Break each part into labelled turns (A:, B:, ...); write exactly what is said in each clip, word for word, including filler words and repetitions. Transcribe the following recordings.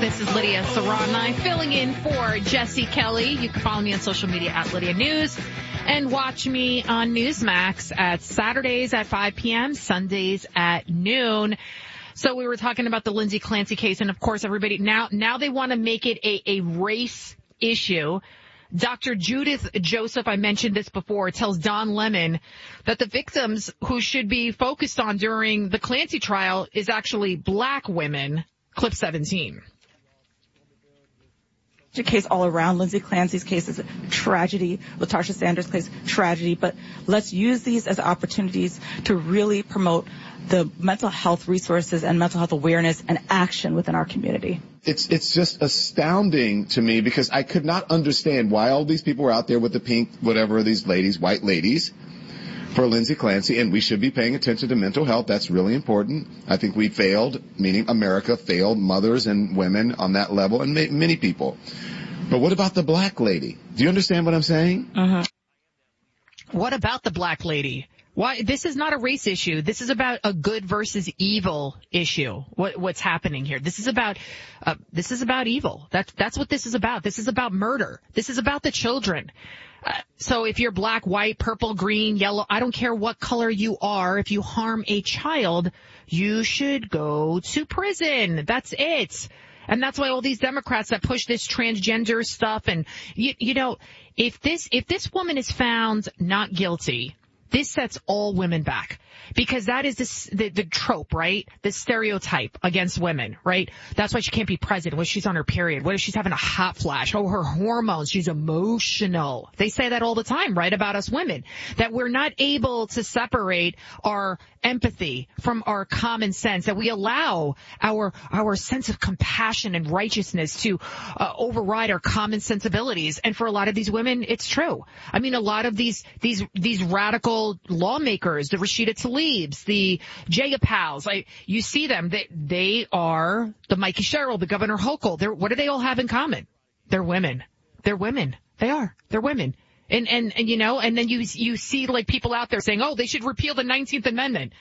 A: This is Lydia Serrana filling in for Jesse Kelly. You can follow me on social media at Lydia News and watch me on Newsmax at Saturdays at five p.m., Sundays at noon. So we were talking about the Lindsay Clancy case, and of course everybody now now they want to make it a, a race issue. Doctor Judith Joseph, I mentioned this before, tells Don Lemon that the victims who should be focused on during the Clancy trial is actually black women. Clip seventeen.
B: Case all around. Lindsay Clancy's case is a tragedy. LaTarsha Sanders' case, tragedy. But let's use these as opportunities to really promote the mental health resources and mental health awareness and action within our community.
C: It's it's just astounding to me because I could not understand why all these people were out there with the pink, whatever, these ladies, white ladies, for Lindsay Clancy, and we should be paying attention to mental health. That's really important. I think we failed, meaning America failed mothers and women on that level, and ma- many people. But what about the black lady? Do you understand what I'm saying?
A: Uh-huh. What about the black lady? Why? This is not a race issue. This is about a good versus evil issue. What, what's happening here? This is about, uh, this is about evil. That's, that's what this is about. This is about murder. This is about the children. Uh, so if you're black, white, purple, green, yellow, I don't care what color you are. If you harm a child, you should go to prison. That's it. And that's why all these Democrats that push this transgender stuff and, you, you know, if this, if this woman is found not guilty, this sets all women back. Because that is this, the, the trope, right? The stereotype against women, right? That's why she can't be president when she's on her period. What if she's having a hot flash? Oh, her hormones. She's emotional. They say that all the time, right, about us women. That we're not able to separate our empathy from our common sense. That we allow our our sense of compassion and righteousness to uh, override our common sensibilities. And for a lot of these women, it's true. I mean, a lot of these these these radical lawmakers, the Rashida Tlaibs, the Jayapals, like, you see them, they, they are the Mikey Sherrill, the Governor Hochul. They're, what do they all have in common? They're women. They're women. They are. They're women. And, and, and, you know, and then you, you see like people out there saying, oh, they should repeal the nineteenth Amendment.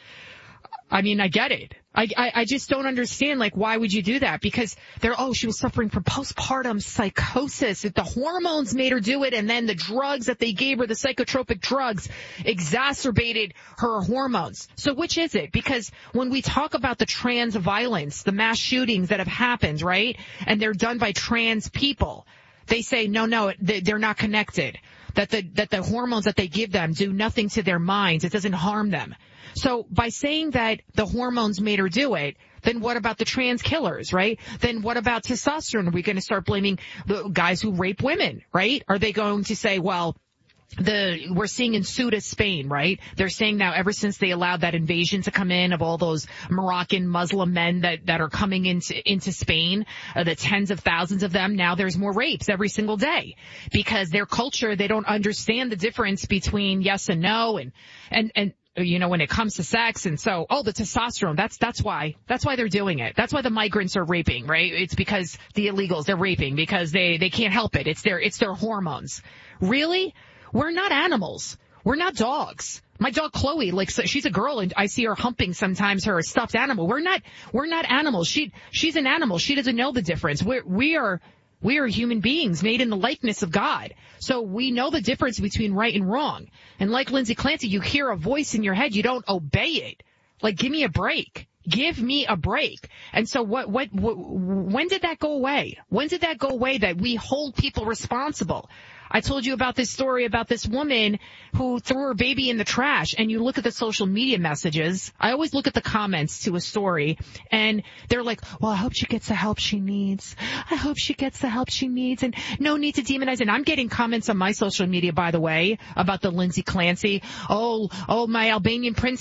A: I mean, I get it. I, I, I just don't understand, like, why would you do that? Because they're, oh, she was suffering from postpartum psychosis. The hormones made her do it, and then the drugs that they gave her, the psychotropic drugs, exacerbated her hormones. So which is it? Because when we talk about the trans violence, the mass shootings that have happened, right, and they're done by trans people, they say, no, no, they're not connected. That the, that the hormones that they give them do nothing to their minds. It doesn't harm them. So by saying that the hormones made her do it, then what about the trans killers, right? Then what about testosterone? Are we going to start blaming the guys who rape women, right? Are they going to say, well, the, we're seeing in Ceuta, Spain, right? They're saying now ever since they allowed that invasion to come in of all those Moroccan Muslim men that, that are coming into, into Spain, uh, the tens of thousands of them, now there's more rapes every single day because their culture, they don't understand the difference between yes and no and, and, and, you know, when it comes to sex. And so, oh, the testosterone, that's, that's why, that's why they're doing it. That's why the migrants are raping, right? It's because the illegals, they're raping because they, they can't help it. It's their, it's their hormones. Really? We're not animals. We're not dogs. My dog Chloe, like, so she's a girl and I see her humping sometimes her stuffed animal. We're not, we're not animals. She, she's an animal. She doesn't know the difference. We're, we are, we are human beings made in the likeness of God. So we know the difference between right and wrong. And like Lindsay Clancy, you hear a voice in your head, you don't obey it. Like, give me a break. Give me a break. And so what, what, what, when did that go away? When did that go away that we hold people responsible? I told you about this story about this woman who threw her baby in the trash, and you look at the social media messages. I always look at the comments to a story, and they're like, well, I hope she gets the help she needs. I hope she gets the help she needs, and no need to demonize. And I'm getting comments on my social media, by the way, about the Lindsay Clancy. Oh, oh, my Albanian princess